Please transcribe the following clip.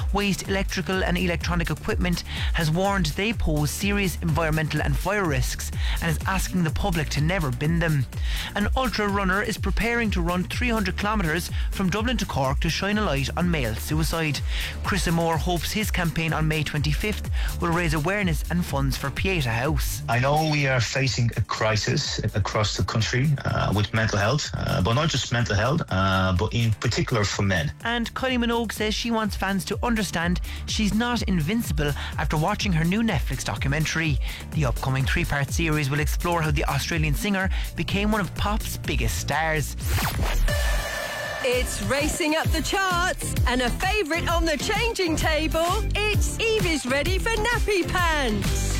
Waste Electrical and Electronic Equipment has warned they pose serious environmental and fire risks and is asking the public to never bin them. An ultra runner is preparing to run 300 kilometres from Dublin to Cork to shine a light on male suicide. Chris Moore hopes his campaign on May 25th will raise awareness and funds for Pieta House. I know we are facing a crisis across the country with mental health, but not just mental health, but in particular for men. And Kylie Minogue says she wants fans to understand she's not invincible after watching her new Netflix documentary. The upcoming 3-part series will explore how the Australian singer became one of pop's biggest stars. It's racing up the charts and a favourite on the changing table. It's Evie's ready for nappy pants.